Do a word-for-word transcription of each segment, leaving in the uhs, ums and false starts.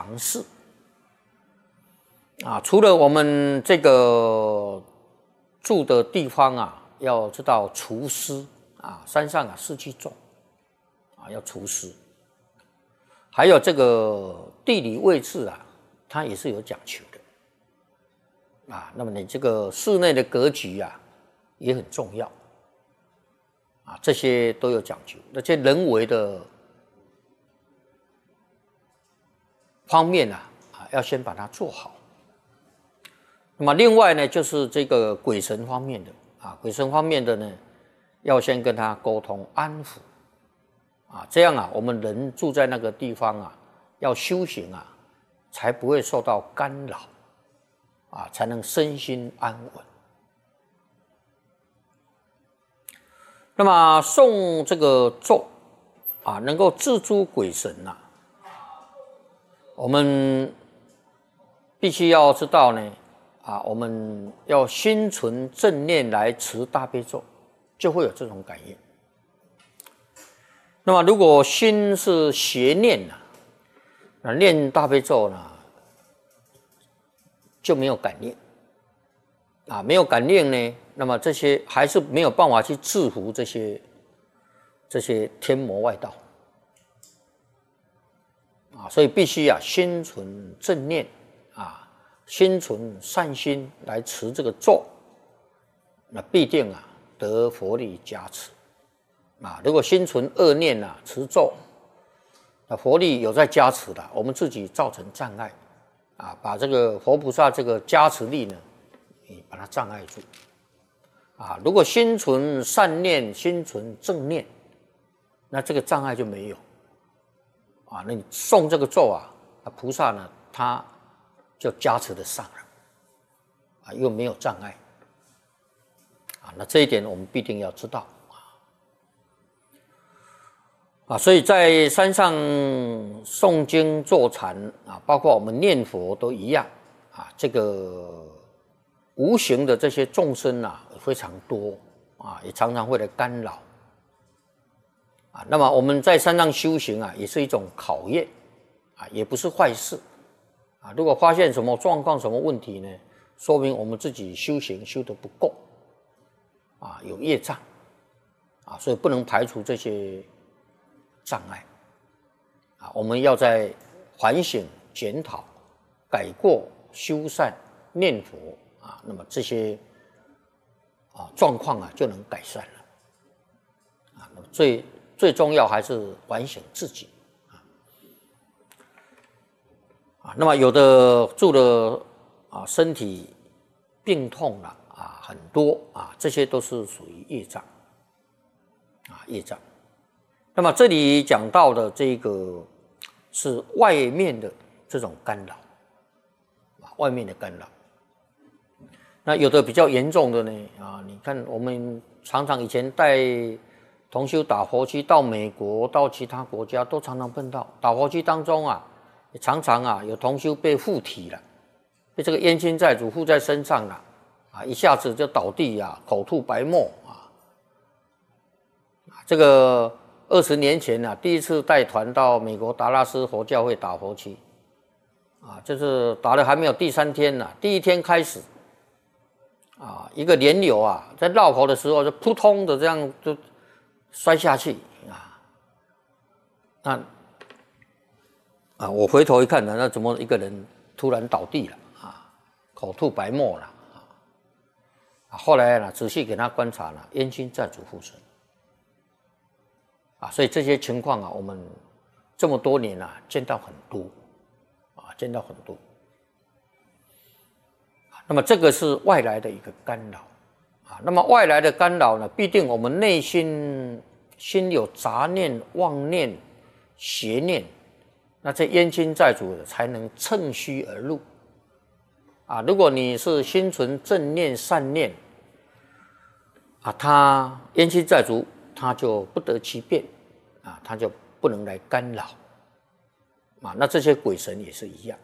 事啊。除了我们这个住的地方啊，要知道除湿啊，山上啊湿气重啊，要除湿。还有这个地理位置啊，它也是有讲求的啊。那么你这个室内的格局啊，也很重要啊，这些都有讲究。那些人为的方面啊，啊，要先把它做好。那么另外呢，就是这个鬼神方面的啊，鬼神方面的呢，要先跟他沟通安抚啊，这样啊，我们人住在那个地方啊，要修行啊，才不会受到干扰啊，才能身心安稳。那么诵这个咒啊，能够制诸鬼神呐、啊，我们必须要知道呢，啊，我们要心存正念来持大悲咒，就会有这种感应。那么如果心是邪念呐、啊，那念大悲咒呢，就没有感应啊，没有感应呢，那么这些还是没有办法去制服这些这些天魔外道啊，所以必须啊心存正念啊，心存善心来持这个咒，那必定啊得佛力加持啊。如果心存恶念啊，持咒，那佛力有在加持的，我们自己造成障碍啊，把这个佛菩萨这个加持力呢，你把它障碍住啊。如果心存善念，心存正念，那这个障碍就没有啊。那你诵这个咒啊，那菩萨呢，他就加持得上了啊，又没有障碍啊。那这一点我们必定要知道啊。所以在山上诵经坐禅啊，包括我们念佛都一样啊。这个无形的这些众生啊非常多啊，也常常会来干扰啊。那么我们在山上修行啊，也是一种考验啊，也不是坏事啊。如果发现什么状况、什么问题呢，说明我们自己修行修得不够啊，有业障啊，所以不能排除这些障碍啊。我们要在反省、检讨、改过、修善、念佛啊，那么这些啊状况啊就能改善了啊。那么最最重要还是反省自己啊。啊，那么有的住了啊身体病痛了啊很多啊，这些都是属于业障啊业障。那么这里讲到的这个是外面的这种干扰啊，外面的干扰。那有的比较严重的呢啊，你看我们常常以前带同修打佛七到美国到其他国家都常常碰到，打佛七当中啊，常常啊有同修被附体了，被这个冤亲债主附在身上了啊，一下子就倒地啊，口吐白沫啊。这个二十年前啊，第一次带团到美国达拉斯佛教会打佛七啊，就是打了还没有第三天呢、啊，第一天开始啊，一个莲友啊，在绕口的时候就扑通的这样就摔下去啊，那啊，我回头一看呢，那怎么一个人突然倒地了啊，口吐白沫了啊？后来呢，仔细给他观察了，冤亲债主附身啊，所以这些情况啊，我们这么多年啊，见到很多啊，见到很多。那么这个是外来的一个干扰啊。那么外来的干扰呢，必定我们内心心有杂念、妄念、邪念，那这冤亲债主才能趁虚而入啊。如果你是心存正念、善念啊，他冤亲债主他就不得其便啊，他就不能来干扰啊。那这些鬼神也是一样。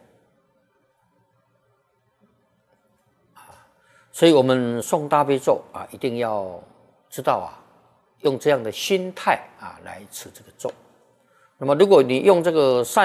所以我们诵大悲咒啊，一定要知道啊，用这样的心态啊来持这个咒。那么如果你用这个善